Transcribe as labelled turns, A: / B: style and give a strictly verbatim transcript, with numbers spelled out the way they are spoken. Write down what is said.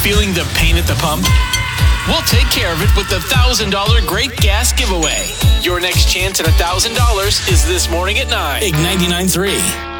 A: Feeling the pain at the pump? We'll take care of it with the one thousand dollars Great Gas Giveaway. Your next chance at one thousand dollars is this morning at nine. Big ninety-nine point three.